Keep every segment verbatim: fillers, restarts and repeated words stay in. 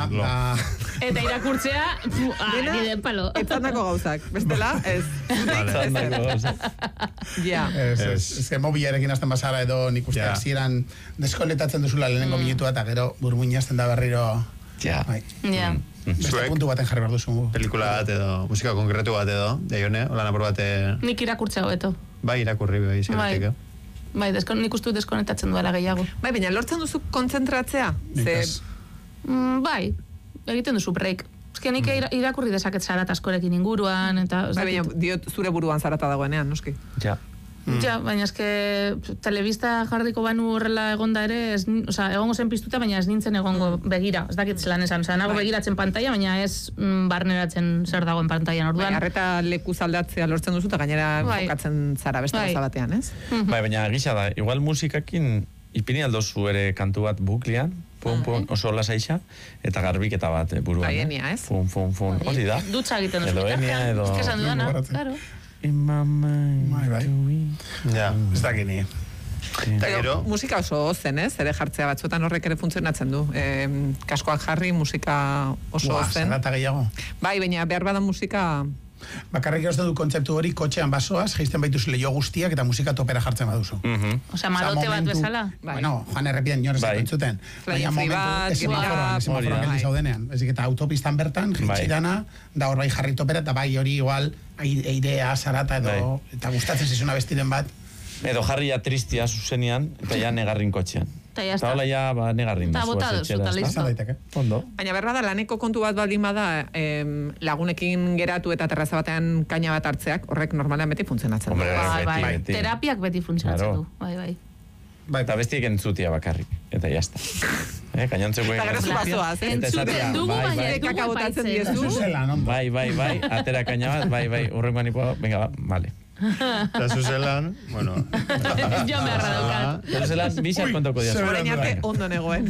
Eta irakurtzea, nire palo. Etzandako gauzak, bestela, ez. Etzandako gauzak. Ja. Ez que mobilarekin azten basara edo nik uste hasieran deskonektatzen duzula lehenengo minutua eta gero burmuinazten da berriro. Ja. Ja. Beste puntu baten jarri behar duzu. Pelikula bat edo, musika konkretu bat edo, jaione, hola napor bate... Nik irakurtzea hobeto. Bai, irakurri bai, zeratik, Bai, deskon, nik uste deskonektatzen duela gehiago. Bai, baina lortzen duzu kontzentratzea? Ze... Mm, bai, egiten duzu break. Eske nik mm. irakurri dezaket zarat askorekin inguruan, eta... Bai, baina diot zure buruan zarata dagoenean, noski? Ja. Mm. Ja, baina eske telebista jardiko banu horrela egonda ere, ez, oza, egongo zen piztuta, baina ez nintzen egongo begira, ez dakit zelan esan, oza, nago begiratzen pantaia, baina ez mm, barneratzen zer dagoen pantaian orduan. Bai, arreta leku zaldatzea lortzen duzu, eta gainera bai. Fokatzen zara beste bai. Batean, ez? Mm-hmm. Bai, baina gisa da, igual musikakin ipini aldozu ere kantu bat buklian, pum, pum, oso lasaixa, eta garbiketa bat buruan. Bai, enia, ez? Pum, pum, pum, hori da. Dutxa egiten duzu. Edo enia, edo... Ez que esan dudana, claro. Bai, bai. Ja, ez dakini. Eta gero... Musika oso zen, ez? Ere jartzea batzuetan horrek ere funtzionatzen du. E, kaskoak jarri, musika oso Buah, zen. Zarata gehiago. Bai, baina behar badan musika... Bakarrik ez du kontzeptu hori, kotxean basoaz, geizten baituz leio guztiak eta musika topera jartzen baduzu. Mm-hmm. Osea, madote bat bezala? Bai. Bueno, joan errepiden niones bai. Entzuten. Baina momentu, esimaforoan, esimaforoan geldi zaudenean. Ezik eta autopistan bertan, jitxidana, da hor bai jarri topera, eta bai hori igual, airea, zarata edo, bai. Eta gustatzen zizuna bestiren bat. Edo jarria tristia zuzenian, eta ja negarrin kotxean. Eta hola ja, ba, negarrin da. Eta bota duzu, eta listo. Ondo. Baina berba da, laneko kontu bat baldin bada, em, lagunekin geratu eta terraza batean kaina bat hartzeak, horrek normalean beti funtzionatzen. Hombre, bai, beti, bai. beti. Terapiak beti funtzionatzen du. Bai, bai. Bai, eta bestiek entzutia bakarrik, eta jazta. Eh, kainontzeko egin. Eta gero zuazoaz, entzuten dugu, baina dugu kakabotatzen diezu. Bai, bai, bai, atera kaina bat, bai, bai, urrengo anipoa, venga, ba, vale. Eta zuzelan, bueno... Ez jo meharra daukat. Eta zuzelan, bizar kontoko diaz. Horain arte ondo negoen.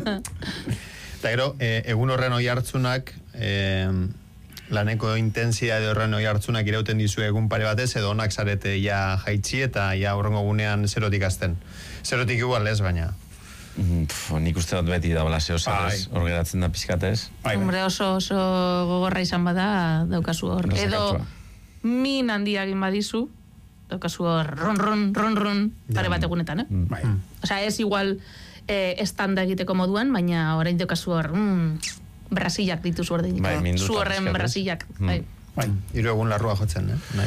Eta gero, egun horren oi hartzunak, laneko intensidade horren oi hartzunak irauten dizu egun pare batez, edo onak zarete ja jaitsi eta ja horrengo gunean zerotik azten. Zerotik igual ez, baina... Pff, nik uste dut beti daula zeo zerrez, hor geratzen da pizkatez. Hombre, oso, oso gogorra izan bada daukazu hor. Edo... min handia egin badizu, daukazu ron, ron, ron, ron, pare bat egunetan, eh? Mm. Mm. Osea, ez igual eh, estanda egiteko moduan, baina orain daukazu hor, mm, brasilak dituzu hor deinik. Bai, zu horren brasilak. Mm. Bai. Bai, hiru egun larrua jotzen, eh? Bai.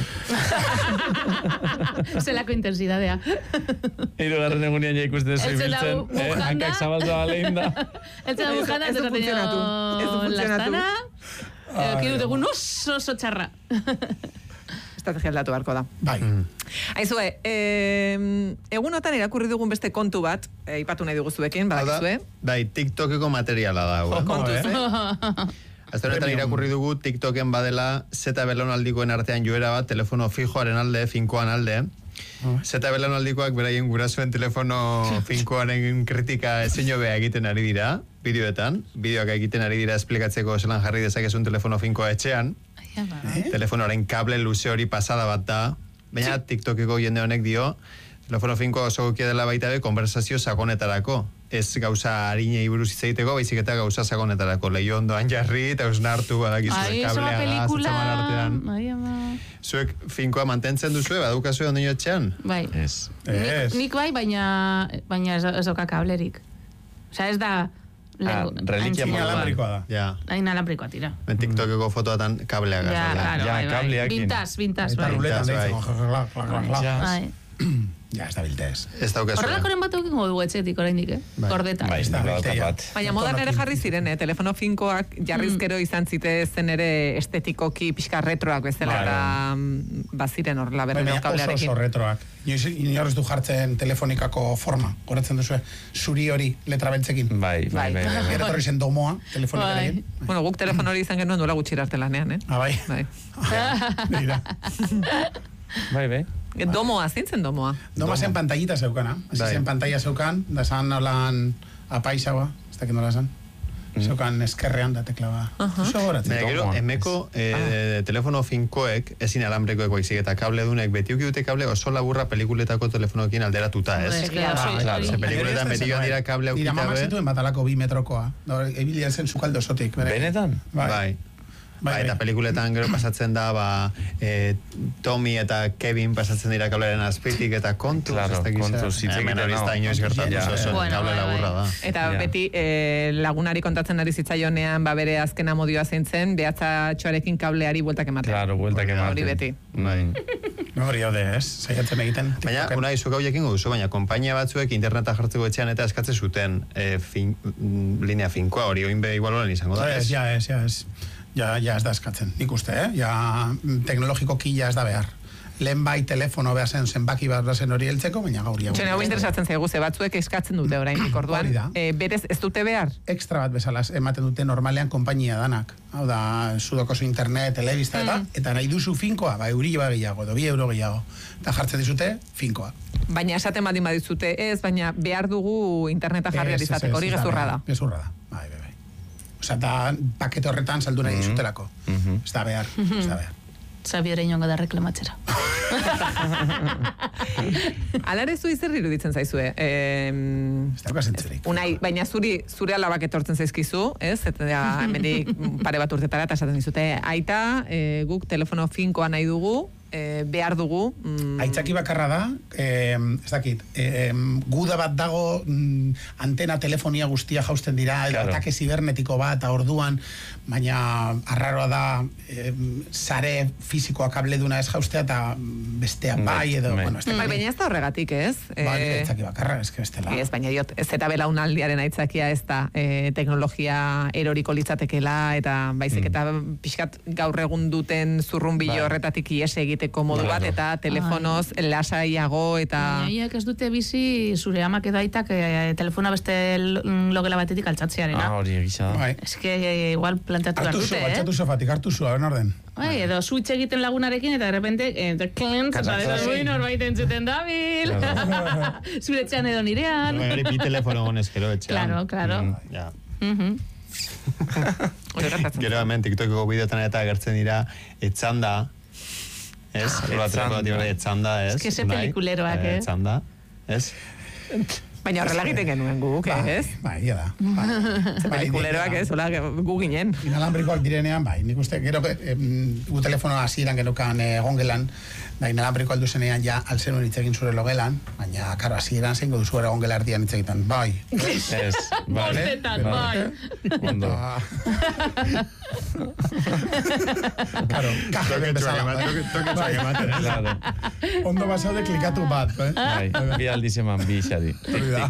Zelako intensidadea. Hiru garren egunean ja ikusten zu ibiltzen, eh? Hankak zabaldu alein da. Ez da bujanda, ez da funtzionatu. Ez da funtzionatu. Kiru egun oso oso txarra. Estrategia aldatu beharko da. Bai. Aizue, eh, egunotan irakurri dugun beste kontu bat, eh, ipatu nahi dugu zuekin, badakizue? Bai, TikTokeko materiala da. Jo, kontuz, eh? Azte honetan irakurri dugu TikToken badela zeta belaunaldikoen artean joera bat, telefono fijoaren alde, finkoan alde. Zeta belaunaldikoak beraien gurasoen telefono finkoaren kritika ezin jobea egiten ari dira, bideoetan. Bideoak egiten ari dira esplikatzeko zelan jarri dezakezun telefono finkoa etxean. Eh? Telefonoaren kable luze hori pasada bat da. Baina TikTokeko jende honek dio, telefono finkoa oso gokia dela baita be, konversazio sakonetarako. Ez gauza harinei buruz hitz egiteko, baizik eta gauza sakonetarako. Leio ondoan jarri eta usnartu badakizue kableaga, zatzaman artean. Ai, ama. Zuek finkoa mantentzen duzue, badukazue ondino etxean? Bai. Ez. Nik, nik bai, baina, baina ez, ez oka kablerik. Osea, ez da... Ah, reliquia inalambrikoa da. Ja. Inalambrikoa tira. En TikTokeko fotoatan kableaga. Ja, claro, ja, bai, bai. kableakin. Vintas, vintas, Eta bai. ruletan Bai. deitzen. Bai. Ja, ez da biltez. Ez daukazue. Horrelakoren bat eukiko dugu etxetik oraindik, eh? Bai. Gordetan. Bai, ez da bat. Baina modan ere jarri ziren, eh? Telefono finkoak jarrizkero izan zitezen ere estetikoki pixka retroak bezala Bai. eta baziren horrela berrero Baina oso kablearekin. oso retroak. Inoiz du jartzen telefonikako forma. Goratzen duzu, zuri hori letra beltzekin. Bai, bai, bai. bai. Gero torri zen domoa, telefonikarekin. Bueno, guk telefono hori izan genuen duela gutxi arte lanean, eh? Ah, bai. Bai. Mira. Bai, bai. Domoa, zintzen domoa? Doma zen pantallita zeukana. Asi zen pantalla zeukan, da zan holan apaisagoa, ez dakit nola zan. Zokan eskerrean da teklaba. Zuzo goratzen. Baina gero, emeko eh, telefono finkoek, ezin alambrekoek baizik eta kabledunek beti uki dute kable oso laburra pelikuletako telefonoekin alderatuta, ez? Ze pelikuletan beti joan dira kable aukita be. Ira mama zituen batalako bi metrokoa. Ebilia zen zukaldo sotik. Benetan? Bai. Ba, eta pelikuletan gero pasatzen da, ba, e, Tommy eta Kevin pasatzen dira kableren azpitik eta kontuz. Claro, kontuz, zitzegiten hori ez da inoiz gertatu, oso kable laburra da. Eta beti eh, lagunari kontatzen ari zitzaionean, ba, bere azken amodioa zeintzen, behatzatxoarekin kableari bueltak ematen. Claro, bueltak ematen. Hori beti. Hori hode, ez? Zaiatzen egiten. Baina, una izu gau jakingo duzu, baina konpainia batzuek interneta jartzeko etxean eta eskatzen zuten e, fin, linea finkoa hori, oinbe igual horan izango da, ez? Ja, ez, ja, ez. Ja, ja ez da eskatzen, nik uste, eh? Ja, teknologikoki ja ez da behar. Lehen bai telefono behar zen zenbaki behar zen hori heltzeko, baina gaur ja. Txene, hau interesatzen zaigu, ze batzuek eskatzen dute orain orduan. E, berez ez dute behar? Extra bat bezala ematen dute normalean konpainia danak. Hau da, zudokozu internet, telebista eta, mm. eta nahi duzu finkoa, ba, euri ba gehiago, edo bi euro gehiago. Eta jartzen dizute, finkoa. Baina esaten badin badizute ez, baina behar dugu interneta jarri izateko, hori gezurra da. Gezurra da, bai, bai. Osa, da pakete horretan saldu nahi dizutelako. Mm-hmm. Ez da behar, ez da behar. Zabiera inongo da reklamatxera. Alare zu izer iruditzen zaizue. Eh, ez dauka zentzerik. Unai, baina zuri, zure alabak etortzen zaizkizu, ez? Eta hemendik pare bat urtetara, eta esaten dizute, aita, eh, guk telefono finkoa nahi dugu, E, behar dugu. Mm. Aitzaki bakarra da, eh, ez dakit, eh, guda bat dago mm, antena telefonia guztia jausten dira, edo claro. Atake zibernetiko bat, orduan, baina arraroa da eh, sare fizikoa kableduna ez jaustea, eta bestea bai, edo, me. bueno, ez mm. Bai, baina ez da horregatik, ez? Bai, e... aitzaki bakarra, ez que bestela. Ez, baina diot, ez eta belaunaldiaren aitzakia ez da, e, teknologia eroriko litzatekela, eta baizik, mm. eta pixkat gaur egun duten zurrunbilo horretatik ies egiteko modu bat, eta telefonoz lasaiago, eta... Iaiak ez dute bizi zure amak edo aitak e, telefona beste logela batetik altzatzearena. Ah, hori egisa da. Ez que igual planteatu behar dute, eh? Artu sofatik, hartu zua, ben orden. Bai, edo switch egiten lagunarekin, eta de repente, eta klent, eta norbait entzuten dabil. Zure etxean edo nirean. Hori bi telefono gonezkero etxean. Claro, claro. Ja. Mhm. Gero hemen TikTokeko bideotan eta agertzen dira etzanda, ez? Etzanda, ez? Ez que ze pelikuleroak, eh? Etzanda, ez? Baina horrela egiten genuen guk, ez? Bai, ia da. Ze pelikuleroak, ez? Hola, gu ginen. Inalambrikoak direnean, bai, nik uste, gero, gu telefonoa hasieran genukan egongelan, da inalambriko aldu zenean ja alzenun hitz egin zure logelan, baina, karo, hasieran zeingo duzu ere egongela erdian hitz egiten, bai. Ez, bai. Bostetan, bai. Ondo. Karo, kaje ben bezala. Toketxoak ematen, ez? Claro. Ondo basaude klikatu bat, eh? Bai, bi aldiz eman bi xadi. Hori da.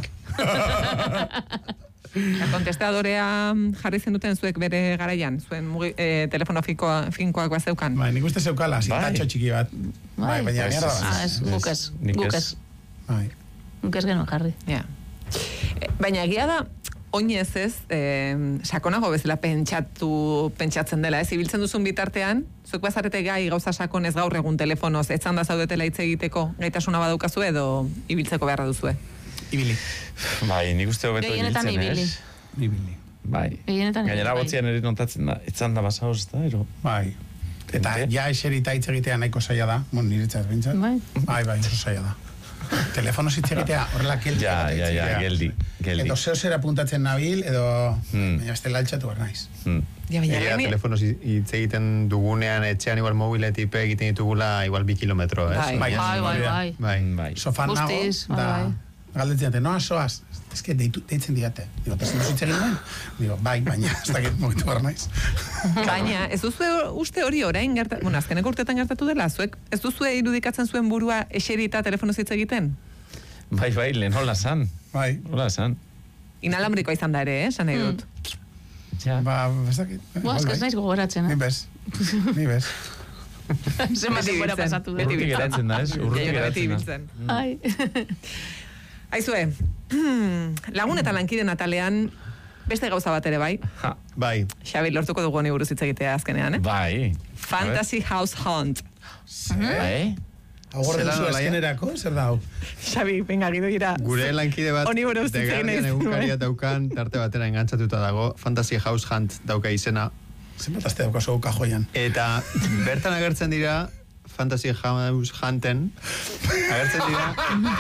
Kontestadorea jarri zenuten zuek bere garaian, zuen mugi, eh, telefono finkoa, finkoak bat zeukan. Bai, nik uste zeukala, zintatxo txiki bat. Bai, baina pues, mierda ah, ez, guk ez, guk ez. Bai. Guk ez genuen jarri. Ja. E, baina egia da, oinez ez, eh, sakonago bezala pentsatu, pentsatzen dela, ez, ibiltzen duzun bitartean, zuek bazarete gai gauza sakonez gaur egun telefonoz, etzan da zaudetela hitz egiteko, gaitasuna badaukazu edo ibiltzeko beharra duzue? Ibili. Bai, nik uste hobeto ibiltzen, ez? Ibili. Bai. Gainera botzian ere notatzen da, etzan da basaoz, da, ero? Bai. Eta ja eserita hitz egitea nahiko zaila da, bon, niretzat bintzat. Bai. Bai, bai, oso zaila da. Telefono hitz egitea horrela geldi. Ja, ja, ja, geldi, geldi. Edo zeo zera puntatzen nabil, edo hmm. baina beste laltxatu behar naiz. Hmm. Ja, baina, Egia, telefonoz hitz egiten dugunean etxean igual mobiletipe egiten ditugula igual bi kilometro, ez? Bai, bai, bai, bai. Bai, bai. Sofan nago, Guztiz, bai, da, bai. galdetzen dute, noa soaz? Ez que deitu, deitzen digate. Digo, tezen duzitze egin duen? Digo, bai, baina, ez dakit momentu behar naiz. Baina, ez duzu uste hori orain gertatu, bueno, azkeneko urtetan gertatu dela, zuek, ez duzu irudikatzen zuen burua eserita telefonoz hitz egiten? Bai, bai, lehen hola san. Bai. Hola san. Inalambrikoa izan da ere, eh, san nahi dut. Ja. Ba, ez dakit. Boaz, ez naiz gogoratzen, Ni eh? bez. Ni bez. Zema denbora pasatu da. Urruti geratzen da, ez? Urruti geratzen da. Ai. Aizue, lagun eta lankiden atalean beste gauza bat ere bai. Ha. Bai. Xabi, lortuko dugu honi buruz hitz egitea azkenean, eh? Bai. Fantasy House Hunt. Bai. Agor duzu eskenerako, zer da hau? Xabi, venga, gido gira. Gure lankide bat, Oni buruz The Guardian egunkaria daukan, tarte batera engantzatuta dago, Fantasy House Hunt dauka izena. Zenbat azte daukazu kajoian. Eta bertan agertzen dira, Fantasy House Hunten, agertzen dira,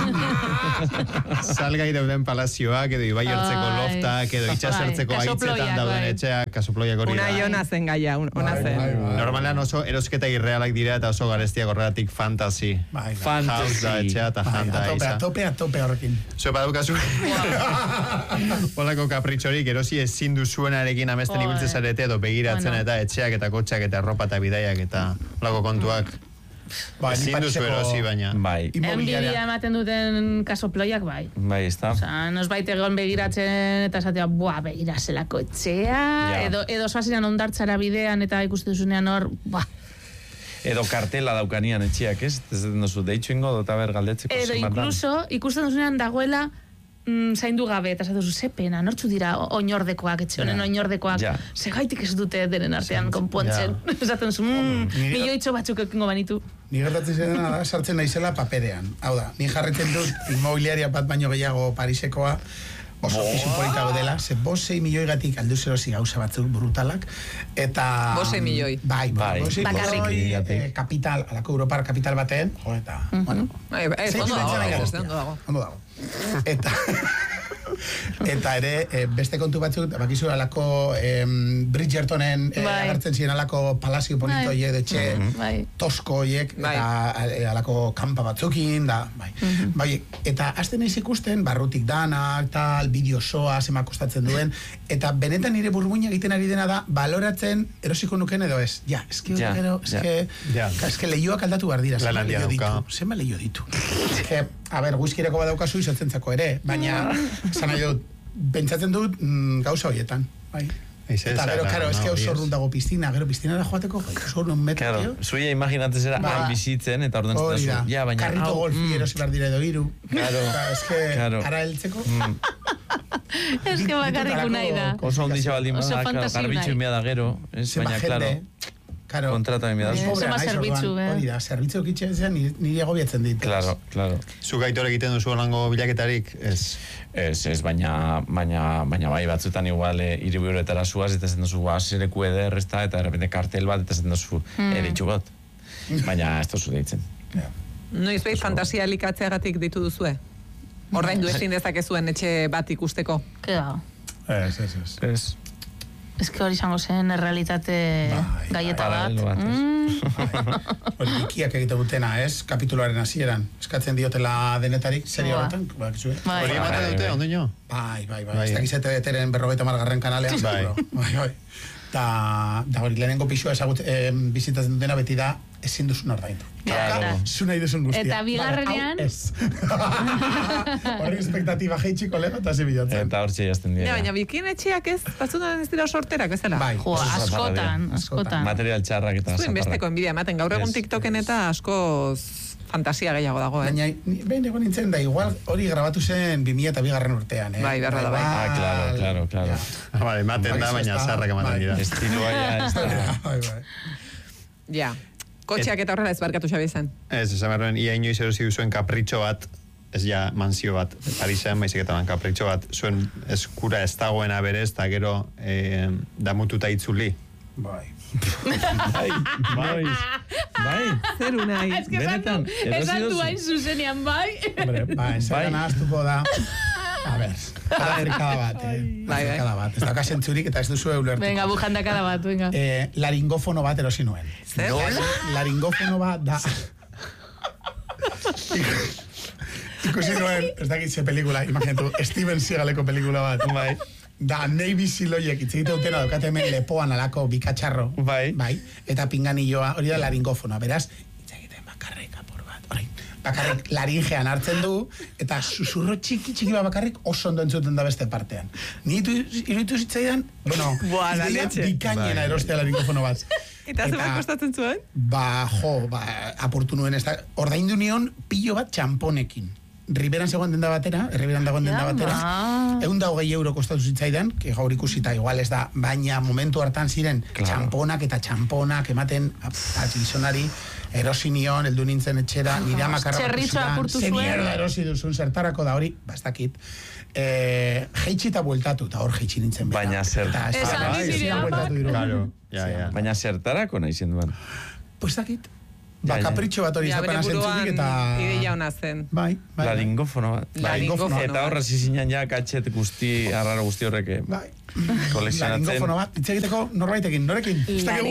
salgai dauden palazioak, edo ibai hartzeko loftak, edo itxasertzeko haitzetan dauden etxeak, kasoploiak hori da. Una jona zen gaia, una zen. Normalean oso erosketa irrealak dira eta oso garestiak horregatik fantasy. House da etxea eta janta izan. A tope, a tope horrekin. Zue badaukazu. Olako kapritxorik erosi ezin duzuenarekin amesten ibiltze zarete edo begiratzen eta etxeak eta kotxak eta erropa eta bidaiak eta olako kontuak. Ba, ezin duzu erosi baina. Bai. Enbidia ematen duten kasoploiak, bai. Bai, ez da. Osa, nos baite egon begiratzen eta esatea, buah, begira zelako etxea, edo, edo soazinan ondartzara bidean eta ikusten duzunean hor, buah. Edo kartela daukanian etxeak, ez? Ez den duzu, deitxu ingo, dota ber galdetzeko. Edo inkluso, ikusten duzunean dagoela, mm, zaindu gabe, eta zatu ze pena, nortzu dira oinordekoak, etxe honen oinordekoak, ja. Segaitik ez dute denen artean konpontzen. Esaten zu, mm, milioitxo batzuk ekingo banitu. Ni gertatzen zena da, sartzen naizela paperean. Hau da, ni jarretzen dut inmobiliaria bat baino gehiago Parisekoa, oso pisu politago dela, ze bosei milioigatik aldu zerosi gauza batzuk brutalak, eta... Bosei milioi. Bai, bai. bosei milioi eh, kapital, alako Europar kapital baten, jo, eta, uh -huh. bueno... Bai, ez, ondo dago, ondo dago. Ondo dago. Eta... eta ere, e, beste kontu batzuk, bakizu alako e, Bridgertonen e, bai. agertzen ziren alako palazio polito horiek, bai. Etxe bai. tosko horiek, bai. eta e, alako kanpa batzukin, da, bai. Mm-hmm. Bai, eta azten naiz ikusten, barrutik danak, tal, bideosoa, zema kostatzen duen, eta benetan nire burmuina egiten ari dena da, baloratzen erosiko nuken edo ez. Ja, eske hori ja, gero, eske, ja. eske lehioak aldatu behar dira, zema lehio ditu. Zema lehio ditu. Eske, a ber, whiskyereko badaukazu izotzen-zako ere, baina, esan nahi dut, pentsatzen dut mm, gauza horietan, bai. Eta gero, karo, eske oso urrun dago piztina, gero piztinara joateko, oso urrun metro, claro, zuia imaginatzen zera ba, hain bizitzen, eta orduan hori da, ja, baina, karrito golfi mm. erosi behar dira edo hiru. Claro, eske, claro. ara heltzeko. Mm. Eske bakarrik unai da. Oso onditxa baldin bada, claro, garbitxu inbea da gero, es, baina, claro, Claro, kontrata inbea da. Zema zerbitzu, eh? Hori da, zerbitzu ekitzen zean niri agobiatzen dit. Claro, claro. Zu gaitor egiten duzu olango bilaketarik, ez? Ez, ez, baina, baina, baina bai batzutan igual e, hiriburuetara zuaz, eta zen duzu azereko eder, ez da, eta errepente kartel bat, eta zen duzu mm. eritxu bat. Baina ez duzu deitzen. Yeah. Noiz behi fantasia elikatzeagatik ditu duzue? Ordaindu ezin dezakezuen etxe bat ikusteko? Keda. Ez, ez, ez. Ez. Ez que hori izango zen errealitate bai, gaieta bai, bat. bat Mm. Hori bikiak egiten dutena, ez? Kapituloaren hasieran. Eskatzen diotela denetarik, serie Ua. horretan. Bai. Hori ematen dute, ondino? Bai, bai, bai. Bai. Ez dakizete beteren berrogeita margarren kanalean. Bai. seguro. Bai, bai. Da, da hori lehenengo pisua ezagut eh, bizitatzen dutena beti da ezin duzun ordaindu. Claro. Zu nahi duzun guztia. Eta bigarrenean- Vale, hau ez. Horri espektatiba jeitxiko lehen eta zibilatzen. Eta hor txeiazten dira. Ja, baina bikin etxeak ez, batzutan ez dira sorterak, ez dela? Bai. Jo, Oso askotan, zaparradia. askotan. Material txarrak eta Zuen besteko zaparrak. enbidia ematen, gaur egun Ez, TikToken ez. eta askoz fantasia gehiago dago, eh? Baina, ni- behin egon nintzen da, igual hori grabatu zen bi mila eta bigarren urtean, eh? Bai, berra da, bai. Ah, claro, claro, claro. Ah, vale, ematen da, Bai, baina ez da, zarrak ematen bai. dira. Estiloa ja, ez da. Bai, bai. Ja. Kotxeak eta horrela ez barkatu xabe izan. Ez, esan behar ia inoiz erosi duzuen kapritxo bat, ez ja manzio bat, Parisen, baizik eta ban kapritxo bat, zuen eskura ez dagoena berez, eta gero eh, damututa itzuli. Bai. Bai, bai, bai. Zer unai. Ez que esan Benetan, du, erosi esan du duzu. hain zuzenean, bai. Hombre, ba, ez Bai. bai. Ahaztuko da. A ber, afrikada bat, eh? Bai, bai. Afrikada bat. Ez dauka sentzurik eta ez duzu eulertu. Venga, bujandakada bat, venga. Eh, laringofono bat erosi nuen. Zer? Laringofono bat da... Ikusi nuen, ez dakit ze pelikula, imaginatu, Steven Seagaleko pelikula bat. Bai. Da, Navy Sealoiek hitz egite dutena daukate hemen lepoan alako bikatxarro. Bai. Bai. Eta pinganilloa, hori da laringofonoa. Beraz, hitz egiten bakarrik apur bat. Orain, bakarrik laringean hartzen du, eta susurro txiki txiki bat bakarrik oso ondo entzuten da beste partean. Ni iruditu zitzaidan, bueno, Buah, la ideia leche. bikainena Bai. erostea laringofono bat. Eta zer kostatzen zuen? Ba, jo, ba, apurtu nuen ez da, ordaindu nion pilo bat txamponekin. Riberan zegoen denda batera, Riberan dagoen denda batera, egun da hogei euro kostatu zitzaidan, que gaur ikusita igual ez da, baina momentu hartan ziren txamponak eta txamponak ematen gizonari, erosi nion, eldu nintzen etxera, nire amakarra txerritxoa apurtu zuen. Zer erosi duzun, zertarako da hori, bastakit. Eh, jeitsi eta bueltatu, eta hor jeitsi nintzen. Baina zertarako. Baina zertarako nahi zenduan. Pues dakit. Ba, kapritxo bat hori zapana zentzutik eta... Ideia hona zen. Bai, bai. Laringofono bat. Laringofono. Eta horra zizinan ja katxet guzti, arraro guzti horrek. Bai. Kolekzionatzen. Laringofono bat, itzegiteko norbaitekin, norekin?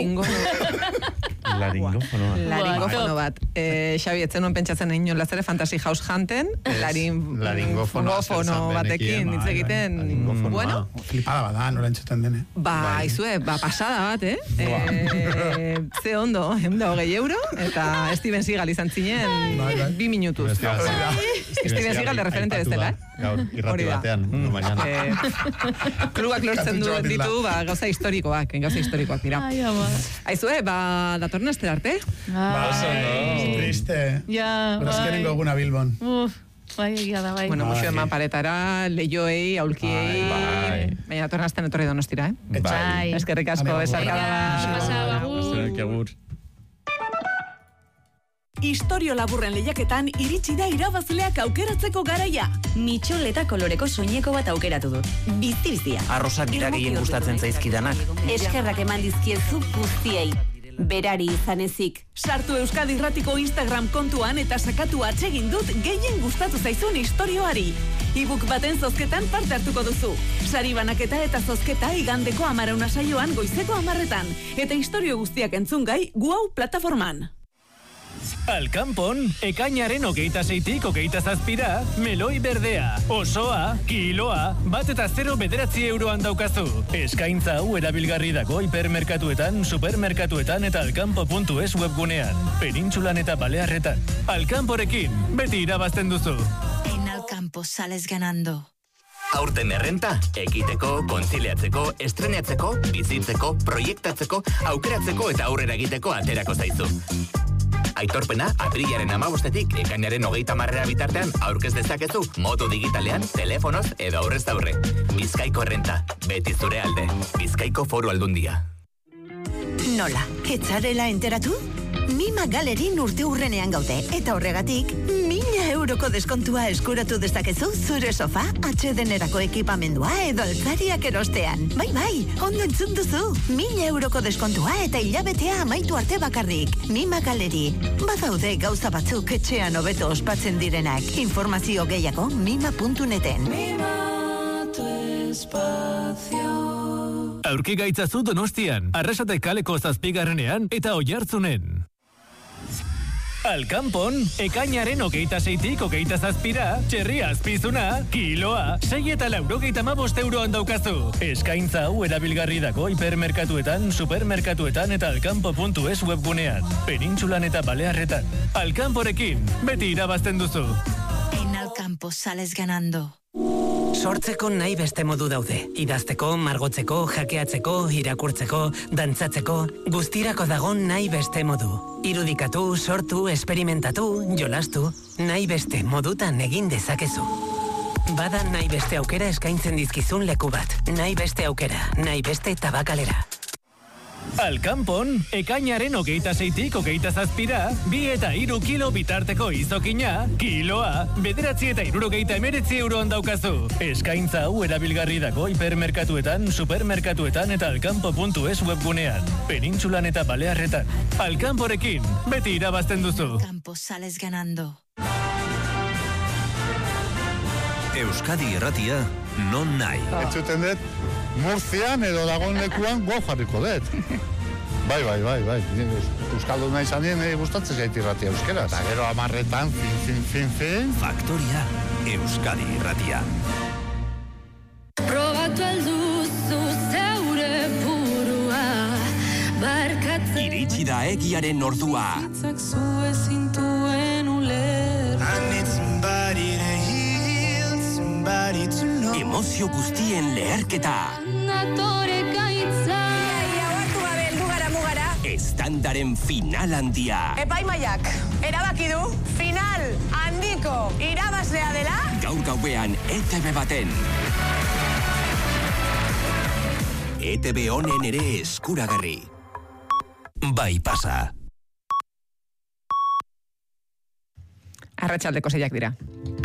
Laringofono bat. Laringofono bat. Xabi, etzen nuen pentsatzen egin nolaz ere Fantasy House janten, laringofono batekin, itzegiten. Bueno. Flipada bada, nora entzuten dene. Ba, izue, ba, pasada bat, eh? Ze ondo, egun da hogei euro, eta Steven Seagal izan zinen bi minutuz. Steven Seagal de referente bezala, eh? Gaur, irrati batean, no mañana. Klubak lortzen duen ditu, ba, gauza historikoak, gauza historikoak dira. Aizue, ba, datorren astera arte? Ba, oso, no. Triste. Ja, bai. Azkenengo eguna Bilbon. Uf, bai, egia da, bai. Bueno, musu eman paretara, leioei, aulkiei, baina datorren astean etorri donostira, eh? Bai. Eskerrik asko, esarkada bat. Pasaba, agur. Istorio laburren lehiaketan iritsi da irabazleak aukeratzeko garaia. Mitxol eta koloreko soineko bat aukeratu dut. Bizi-bizia. Arrosak dira gehien gustatzen zaizkidanak. Eskerrak eman dizkiezu guztiei. Berari izan ezik. Sartu Euskadi Irratiko Instagram kontuan eta sakatu atsegin dut gehien gustatu zaizun istorioari. E-book baten zozketan parte hartuko duzu. Sari banaketa eta zozketa igandeko amarauna saioan goizeko amarretan. Eta istorio guztiak entzungai Guau plataforman. Alkanpon, ekainaren hogeita seitik hogeita zazpira, meloi berdea, osoa, kiloa, bat eta zero bederatzi euroan daukazu. Eskaintza hau erabilgarri dago hipermerkatuetan, supermerkatuetan eta alkanpo puntu es webgunean. Penintsulan eta Balearretan. Alkanporekin, beti irabazten duzu. En Alkanpo sales ganando. Aurten errenta, ekiteko, kontziliatzeko, estrenatzeko, bizitzeko, proiektatzeko, aukeratzeko eta aurrera egiteko aterako zaizu. Aitorpena, aprilaren amabostetik ekainaren hogeita marrera bitartean aurkez dezakezu modu digitalean, telefonoz edo aurrez aurre. Bizkaiko errenta, beti zure alde. Bizkaiko Foru Aldundia. Nola, etzarela enteratu? Mima Galerin urte urrenean gaude, eta horregatik, mila euroko deskontua eskuratu dezakezu zure sofa, atsedenerako ekipamendua edo altzariak erostean. Bai, bai, ondo entzun duzu. Mila euroko deskontua eta hilabetea amaitu arte bakarrik. Mima Galeri, badaude gauza batzuk etxean hobeto ospatzen direnak. Informazio gehiago mima puntu neten. Mima tu espacio. Aurki gaitzazu Donostian, Arrasate kaleko zazpigarrenean eta Oiartzunen. Alkanpon, ekainaren hogeita seitik hogeita zazpira, txerria azpizuna, kiloa, sei eta laurogeita hamabost euroan daukazu. Eskaintza hau erabilgarri dago hipermerkatuetan, supermerkatuetan eta alkanpo puntu es webgunean. Penintsulan eta Balearretan. Alkanporekin, beti irabazten duzu. En Alkanpo sales ganando. Sortzeko nahi beste modu daude. Idazteko, margotzeko, jakeatzeko, irakurtzeko, dantzatzeko, guztirako dago nahi beste modu. Irudikatu, sortu, esperimentatu, jolastu, nahi beste modutan egin dezakezu. Bada nahi beste aukera eskaintzen dizkizun leku bat. Nahi beste aukera, nahi beste tabakalera. Alkanpon, ekainaren hogeita seitik hogeita zazpira, bi eta hiru kilo bitarteko izokina, kiloa, bederatzi eta hirurogeita emeretzi euroan daukazu. Eskaintza hau erabilgarri dago hipermerkatuetan, supermerkatuetan eta alkanpo puntu es webgunean. Penintsulan eta Balearretan. Alkanporekin, beti irabazten duzu. Alkanpo sales ganando. Euskadi Irratia, non nahi. Etxuten dut, Murzian edo dagoen lekuan guau jarriko dut. Bai, bai, bai, bai. Euskaldun nahi zanien gustatzen zait irratia euskera. Eta gero amarretan, fin, fin, fin, fin. Faktoria, Euskadi Irratia. Probatu alduzu zeure burua, barkatzen... Iritsi da egiaren ordua. Itzak zu ezintuen uler. I need somebody to heal, somebody to know. Emozio guztien leherketa. Natore gaitza. Ia, ia, oartu gabe, heldu gara mugara. Ez tandaren final handia. Epaimaiak, erabaki du, final handiko irabazlea dela... Gaur gauean E T B baten. E T B honen ere eskuragarri. Bai pasa. Arratsaldeko seiak dira.